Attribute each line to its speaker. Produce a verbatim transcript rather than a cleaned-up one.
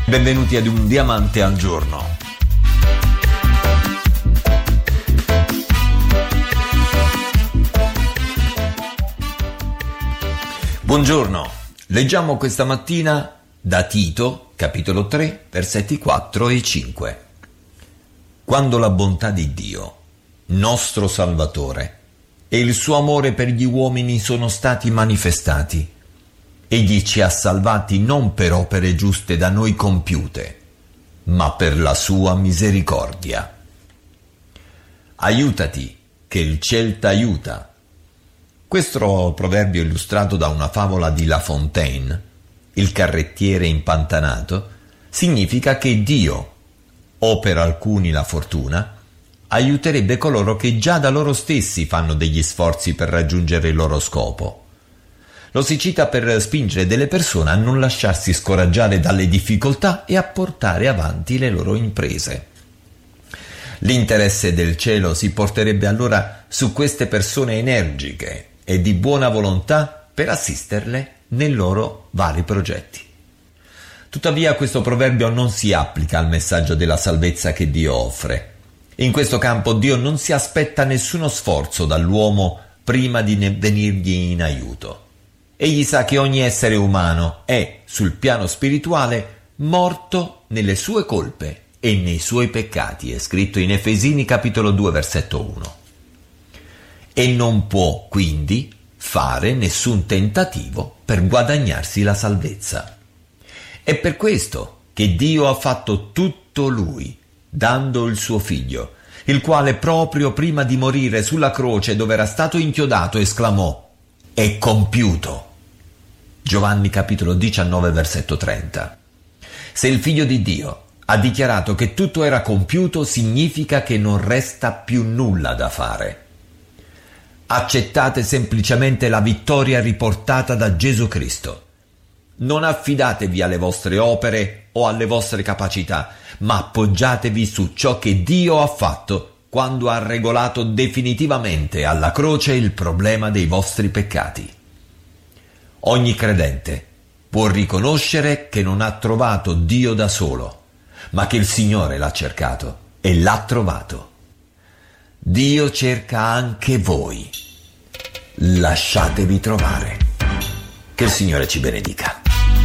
Speaker 1: Benvenuti ad Un Diamante al Giorno. Buongiorno, leggiamo questa mattina da Tito, capitolo tre, versetti quattro e cinque. Quando la bontà di Dio, nostro Salvatore, e il suo amore per gli uomini sono stati manifestati, egli ci ha salvati non per opere giuste da noi compiute, ma per la sua misericordia. Aiutati, che il ciel t'aiuta. Questo proverbio, illustrato da una favola di La Fontaine, il carrettiere impantanato, significa che Dio, o per alcuni la fortuna, aiuterebbe coloro che già da loro stessi fanno degli sforzi per raggiungere il loro scopo. Lo si cita per spingere delle persone a non lasciarsi scoraggiare dalle difficoltà e a portare avanti le loro imprese. L'interesse del cielo si porterebbe allora su queste persone energiche e di buona volontà per assisterle nei loro vari progetti. Tuttavia questo proverbio non si applica al messaggio della salvezza che Dio offre. In questo campo Dio non si aspetta nessuno sforzo dall'uomo prima di venirgli in aiuto. Egli sa che ogni essere umano è, sul piano spirituale, morto nelle sue colpe e nei suoi peccati, è scritto in Efesini capitolo due versetto uno. E non può quindi fare nessun tentativo per guadagnarsi la salvezza. È per questo che Dio ha fatto tutto Lui, dando il suo Figlio, il quale proprio prima di morire sulla croce dove era stato inchiodato esclamò: «È compiuto». Giovanni capitolo diciannove versetto trenta. Se il Figlio di Dio ha dichiarato che tutto era compiuto, significa che non resta più nulla da fare. Accettate semplicemente la vittoria riportata da Gesù Cristo. Non affidatevi alle vostre opere o alle vostre capacità, ma appoggiatevi su ciò che Dio ha fatto quando ha regolato definitivamente alla croce il problema dei vostri peccati. Ogni credente può riconoscere che non ha trovato Dio da solo, ma che il Signore l'ha cercato e l'ha trovato. Dio cerca anche voi. Lasciatevi trovare. Che il Signore ci benedica.